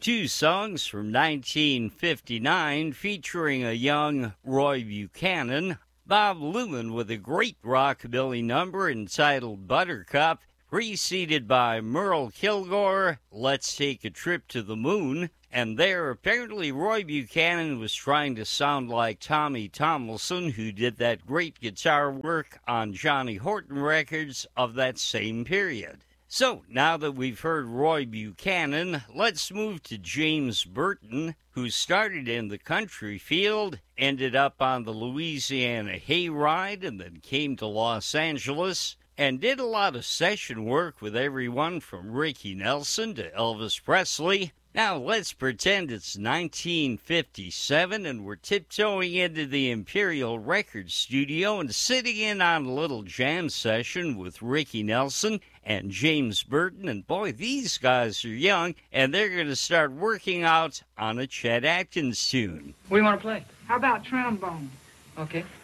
Two songs from 1959 featuring a young Roy Buchanan. Bob Luman with a great rockabilly number entitled Buttercup, preceded by Merle Kilgore, Let's Take a Trip to the Moon. And there, apparently, Roy Buchanan was trying to sound like Tommy Tomlinson, who did that great guitar work on Johnny Horton records of that same period. So, now that we've heard Roy Buchanan, let's move to James Burton, who started in the country field, ended up on the Louisiana Hayride, and then came to Los Angeles, and did a lot of session work with everyone from Ricky Nelson to Elvis Presley. Now, let's pretend it's 1957 and we're tiptoeing into the Imperial Record Studio and sitting in on a little jam session with Ricky Nelson and James Burton. And boy, these guys are young, and they're going to start working out on a Chet Atkins tune. What do you want to play? How about trombone? Okay.